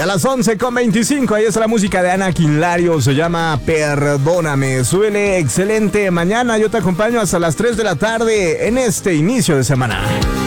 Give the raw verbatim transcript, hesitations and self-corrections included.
a las once con veinticinco, ahí está la música de Ana Quinlario, se llama Perdóname. Súbele, excelente mañana, yo te acompaño hasta las tres de la tarde en este inicio de semana.